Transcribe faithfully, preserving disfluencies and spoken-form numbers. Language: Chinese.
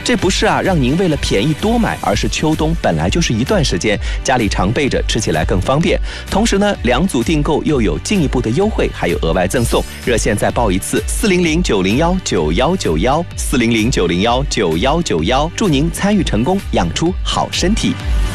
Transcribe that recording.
这不是啊让您为了便宜多买，而是秋冬本来就是一段时间，家里常备着，吃起来更方便。同时呢，两组订购又有进一步的优惠，还有额外赠送。热线再报一次：四零零九零幺九幺九幺，四零零九零幺九幺九幺。祝您参与成功，养出好身体。